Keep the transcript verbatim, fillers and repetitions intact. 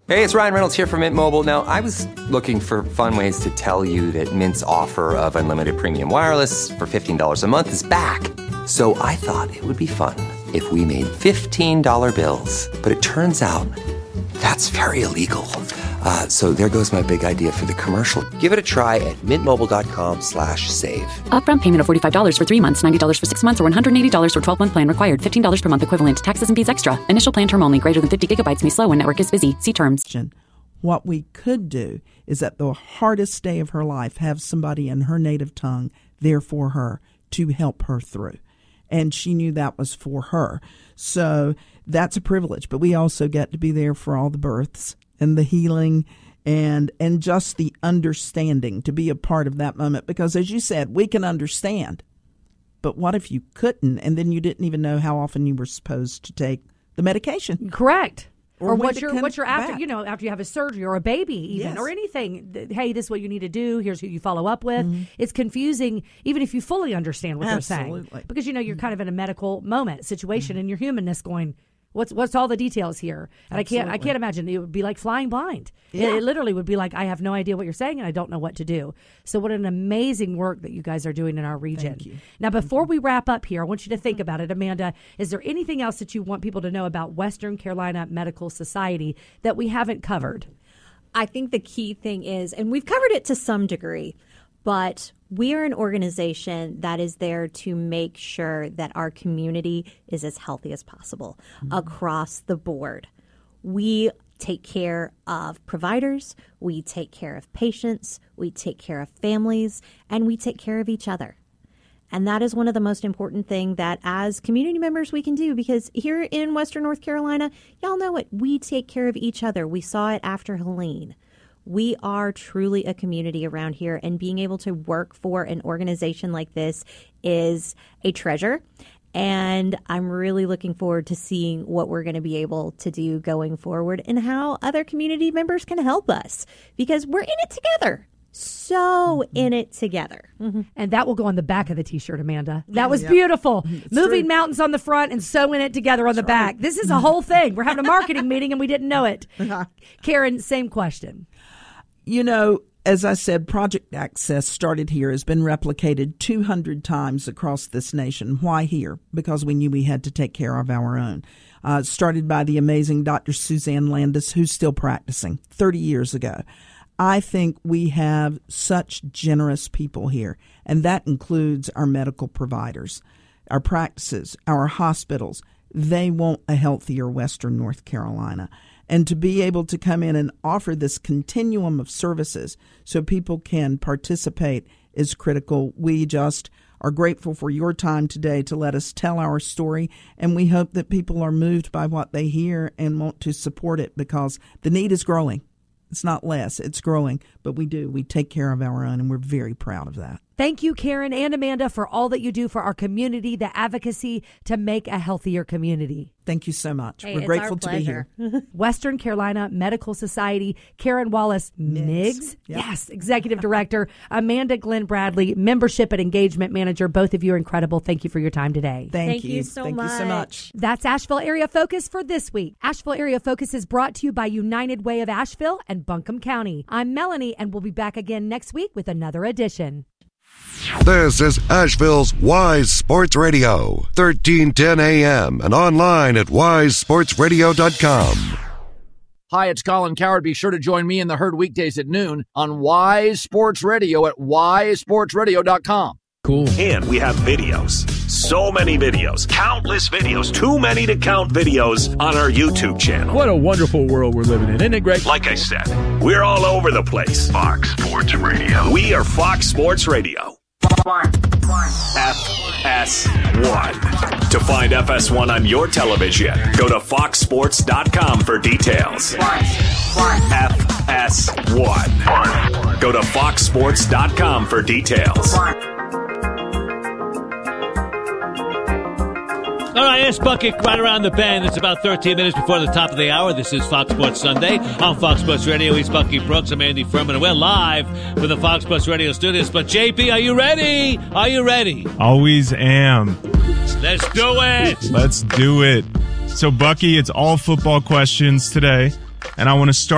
Hey, it's Ryan Reynolds here from Mint Mobile. Now, I was looking for fun ways to tell you that Mint's offer of unlimited premium wireless for fifteen dollars a month is back. So I thought it would be fun if we made fifteen dollar bills. But it turns out that's very illegal. Uh, so there goes my big idea for the commercial. Give it a try at mintmobile.com slash save. Upfront payment of forty-five dollars for three months, ninety dollars for six months, or one hundred eighty dollars for twelve-month plan required. fifteen dollars per month equivalent. Taxes and fees extra. Initial plan term only. Greater than fifty gigabytes may slow when network is busy. See terms. What we could do is at the hardest day of her life, have somebody in her native tongue there for her to help her through. And she knew that was for her. So that's a privilege. But we also get to be there for all the births and the healing and and just the understanding, to be a part of that moment. Because as you said, we can understand. But what if you couldn't, and then you didn't even know how often you were supposed to take the medication? Correct. Or, or when what to you're come what you're after, back. you know, after you have a surgery or a baby, even Yes. or anything. th- Hey, this is what you need to do. Here's who you follow up with. Mm-hmm. It's confusing, even if you fully understand what they're Absolutely. saying, because you know you're kind of in a medical moment situation, and your humanness going, What's what's all the details here? And I can't I Absolutely. can't imagine it would be like flying blind. It, Yeah. it literally would be like, I have no idea what you're saying and I don't know what to do. So what an amazing work that you guys are doing in our region. Thank you. Now, before we wrap up here, I want you to think about it, Amanda. Is there anything else that you want people to know about Western Carolina Medical Society that we haven't covered? I think the key thing is, and we've covered it to some degree, but we are an organization that is there to make sure that our community is as healthy as possible mm-hmm. across the board. We take care of providers, we take care of patients, we take care of families, and we take care of each other. And that is one of the most important things that as community members we can do, because here in Western North Carolina, y'all know it, we take care of each other. We saw it after Helene. We are truly a community around here, and being able to work for an organization like this is a treasure. And I'm really looking forward to seeing what we're going to be able to do going forward and how other community members can help us, because we're in it together. So in it together. Mm-hmm. And that will go on the back of the T-shirt, Amanda. That was Yep. beautiful. It's Moving true. mountains on the front and sewing it together on the back. right. This is a whole thing. We're having a marketing meeting and we didn't know it. Karen, same question. You know, as I said, Project Access started here, has been replicated two hundred times across this nation. Why here? Because we knew we had to take care of our own. Uh, started by the amazing Doctor Suzanne Landis, who's still practicing thirty years ago. I think we have such generous people here, and that includes our medical providers, our practices, our hospitals. They want a healthier Western North Carolina. And to be able to come in and offer this continuum of services so people can participate is critical. We just are grateful for your time today to let us tell our story, and we hope that people are moved by what they hear and want to support it, because the need is growing. It's not less, it's growing, but we do. We take care of our own, and we're very proud of that. Thank you, Karen and Amanda, for all that you do for our community, the advocacy to make a healthier community. Thank you so much. Hey, we're it's grateful our to be here. Western Carolina Medical Society, Karen Wallace Miggs. Miggs, Yep. yes, Executive Director, Amanda Glenn Bradley, Membership and Engagement Manager. Both of you are incredible. Thank you for your time today. Thank, Thank you so Thank you so much. much. That's Asheville Area Focus for this week. Asheville Area Focus is brought to you by United Way of Asheville and Buncombe County. I'm Melanie, and we'll be back again next week with another edition. This is Asheville's Wise Sports Radio, thirteen ten A M and online at wise sports radio dot com. Hi, it's Colin Coward. Be sure to join me in the herd weekdays at noon on Wise Sports Radio at wise sports radio dot com. Cool. And we have videos. So many videos. Countless videos. Too many to count videos on our YouTube channel. What a wonderful world we're living in. Isn't it great? Like I said, we're all over the place. Fox Sports Radio. We are Fox Sports Radio. F S one. To find F S one on your television, go to fox sports dot com for details. F S one. Go to fox sports dot com for details. All right, it's Bucky right around the bend. It's about thirteen minutes before the top of the hour. This is Fox Sports Sunday on Fox Sports Radio. He's Bucky Brooks. I'm Andy Furman, and we're live from the Fox Sports Radio studios. But, J P, are you ready? Are you ready? Always am. Let's do it. Let's do it. So, Bucky, it's all football questions today, and I want to start